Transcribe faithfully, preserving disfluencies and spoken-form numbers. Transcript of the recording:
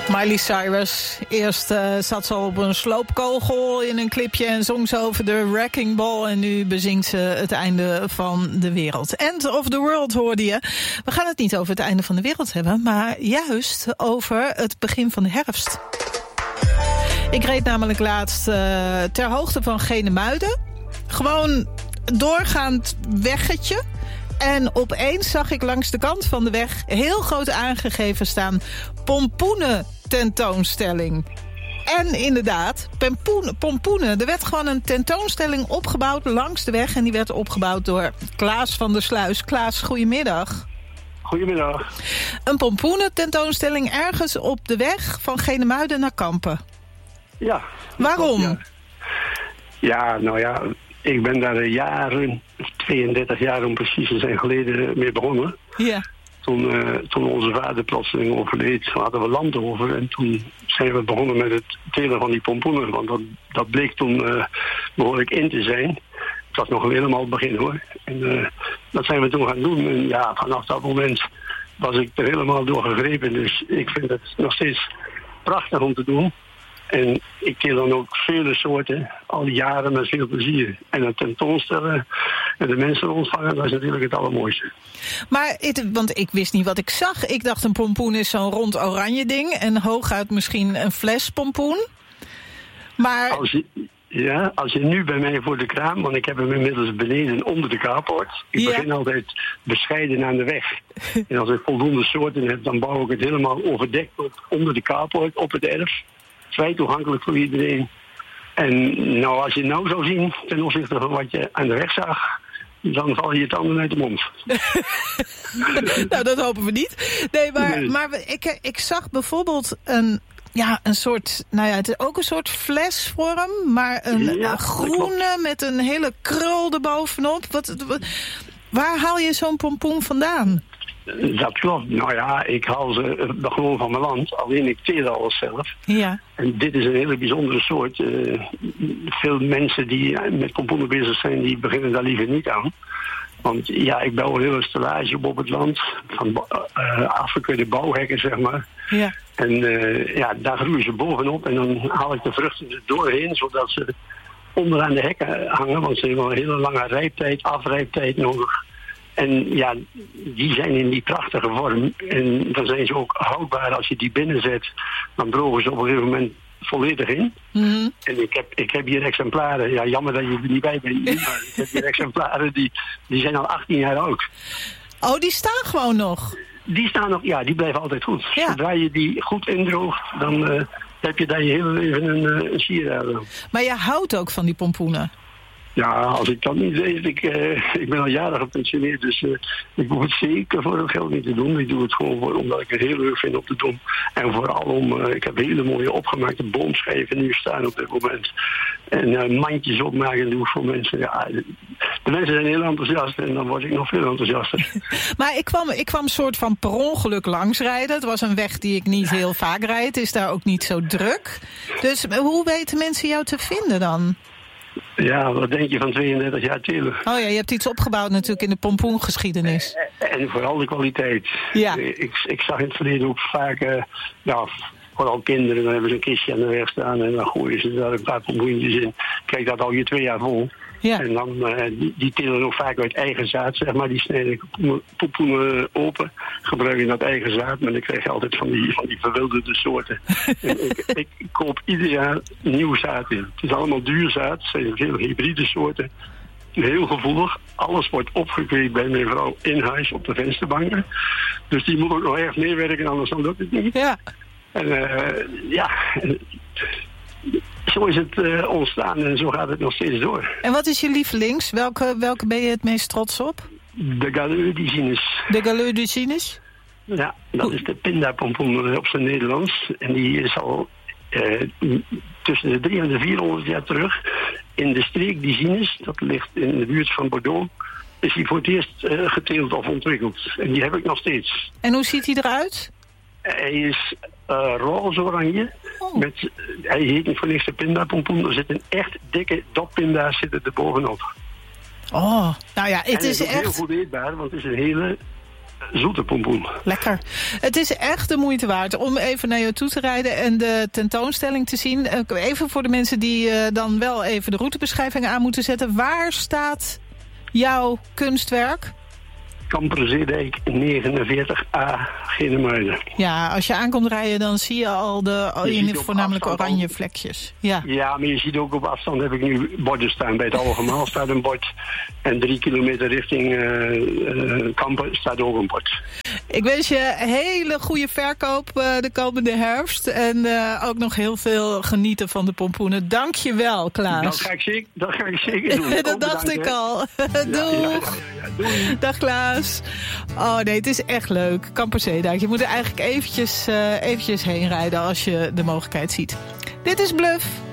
Miley Cyrus. Eerst uh, zat ze op een sloopkogel in een clipje en zong ze over de Wrecking Ball. En nu bezingt ze het einde van de wereld. End of the world hoorde je. We gaan het niet over het einde van de wereld hebben, maar juist over het begin van de herfst. Ik reed namelijk laatst uh, ter hoogte van Genemuiden. Gewoon doorgaand weggetje. En opeens zag ik langs de kant van de weg heel groot aangegeven staan pompoenen tentoonstelling. En inderdaad, pompoenen, pompoenen. Er werd gewoon een tentoonstelling opgebouwd langs de weg. En die werd opgebouwd door Klaas van der Sluis. Klaas, goedemiddag. Goedemiddag. Een pompoenen tentoonstelling ergens op de weg van Genemuiden naar Kampen. Ja. Waarom? Ja, ja nou ja, ik ben daar jaren, tweeëndertig jaar om precies te zijn geleden mee begonnen. Ja. Toen, uh, toen onze vader plotseling overleed, hadden we land over. En toen zijn we begonnen met het telen van die pompoenen. Want dat, dat bleek toen uh, behoorlijk in te zijn. Het was nog helemaal het begin hoor. En uh, dat zijn we toen gaan doen. En ja, vanaf dat moment was ik er helemaal door gegrepen. Dus ik vind het nog steeds prachtig om te doen. En ik teel dan ook vele soorten, al die jaren met veel plezier. En het tentoonstellen en de mensen ontvangen, dat is natuurlijk het allermooiste. Maar, het, want ik wist niet wat ik zag. Ik dacht een pompoen is zo'n rond oranje ding. En hooguit misschien een fles pompoen. Maar... Als je, ja, als je nu bij mij voor de kraam, want ik heb hem inmiddels beneden onder de carport. Ik ja. begin altijd bescheiden aan de weg. En als ik voldoende soorten heb, dan bouw ik het helemaal overdekt op, onder de carport op het erf. Vrij toegankelijk voor iedereen. En nou, als je nou zou zien, ten opzichte van wat je aan de weg zag, dan val je je tanden uit de mond. Nou, dat hopen we niet. Nee, maar, nee. maar ik, ik zag bijvoorbeeld een, ja, een soort, nou ja, het is ook een soort flesvorm, maar een, ja, een groene met een hele krul erbovenop. Wat, wat, waar haal je zo'n pompoen vandaan? Dat klopt. Nou ja, ik haal ze gewoon van mijn land. Alleen ik teel alles zelf. Ja. En dit is een hele bijzondere soort. Uh, veel mensen die met pompoenen bezig zijn, die beginnen daar liever niet aan. Want ja, ik bouw een hele stellage op op het land. Van uh, afgekeurde bouwhekken, zeg maar. Ja. En uh, ja, daar groeien ze bovenop. En dan haal ik de vruchten er doorheen, zodat ze onderaan de hekken hangen. Want ze hebben een hele lange rijptijd, afrijptijd nodig. En ja, die zijn in die prachtige vorm. En dan zijn ze ook houdbaar als je die binnenzet. Dan drogen ze op een gegeven moment volledig in. Mm-hmm. En ik heb, ik heb hier exemplaren. Ja, jammer dat je er niet bij bent. Maar ik heb hier exemplaren die, die zijn al achttien jaar oud. Oh, die staan gewoon nog? Die staan nog, ja, die blijven altijd goed. Ja. Zodra je die goed indroogt, dan uh, heb je daar je hele leven een, uh, een sieraad aan. Maar je houdt ook van die pompoenen? Ja, als ik dat niet weet, ik, uh, ik ben al jaren gepensioneerd, dus uh, ik hoef het zeker voor het geld niet te doen. Ik doe het gewoon voor, omdat ik het heel leuk vind om te doen. En vooral om, uh, ik heb hele mooie opgemaakte boomschijven nu staan op dit moment. En uh, mandjes opmaken doe ik voor mensen. Ja, de mensen zijn heel enthousiast en dan word ik nog veel enthousiaster. Maar ik kwam, ik kwam soort van per ongeluk langsrijden. Het was een weg die ik niet heel vaak rijd. Het is daar ook niet zo druk. Dus hoe weten mensen jou te vinden dan? Ja, wat denk je van tweeëndertig jaar telen? Oh ja, je hebt iets opgebouwd natuurlijk in de pompoengeschiedenis. En vooral de kwaliteit. Ja. Ik, ik zag in het verleden ook vaak, uh, nou, vooral kinderen, dan hebben ze een kistje aan de weg staan en dan gooien ze daar een paar pompoentjes in. Kijk, dat al je twee jaar vol. Ja. En dan, uh, die, die telen ook vaak uit eigen zaad, zeg maar. Die snijden pompoenen open, gebruiken dat eigen zaad, maar dan krijg je altijd van die, van die verwilderde soorten. En ik, ik koop ieder jaar nieuw zaad in. Het is allemaal duur zaad, het zijn veel hybride soorten. Heel gevoelig. Alles wordt opgekweekt bij mijn vrouw in huis op de vensterbanken. Dus die moet ook nog erg meewerken, anders dan lukt het niet. Ja. En uh, ja... Zo is het uh, ontstaan en zo gaat het nog steeds door. En wat is je lievelings? Welke, welke ben je het meest trots op? De Galeux d'Isinus. De Galeux d'Isinus? Ja, dat is de pindapompoen op zijn Nederlands. En die is al uh, tussen de drie en de vierhonderd jaar terug in de streek d'Isinus, dat ligt in de buurt van Bordeaux, is die voor het eerst uh, geteeld of ontwikkeld. En die heb ik nog steeds. En hoe ziet hij eruit? Hij is uh, roze-oranje. Oh. Met, hij heet niet voor niks de pindapompoen. Er zitten echt dikke doppinda's zitten er bovenop. Oh, nou ja, het en is het is echt... heel goed eetbaar, want het is een hele zoete pompoen. Lekker. Het is echt de moeite waard om even naar jou toe te rijden en de tentoonstelling te zien. Even voor de mensen die uh, dan wel even de routebeschrijving aan moeten zetten. Waar staat jouw kunstwerk? Kamperzeedijk negenenveertig A, Genemuiden. Ja, als je aankomt rijden, dan zie je al de je voornamelijk oranje al vlekjes. Ja. ja, maar je ziet ook op afstand, heb ik nu borden staan. Bij het Algemaal staat een bord. En drie kilometer richting uh, uh, Kampen staat ook een bord. Ik wens je hele goede verkoop uh, de komende herfst. En uh, ook nog heel veel genieten van de pompoenen. Dank je wel, Klaas. Dat ga ik zeker, dat ga ik zeker doen. dat dacht ik al. Doeg. Ja, ja, ja, ja, doei. Dag Klaas. Oh nee, het is echt leuk. Kamperzeedijk. Je moet er eigenlijk eventjes, uh, eventjes heen rijden als je de mogelijkheid ziet. Dit is Bluff.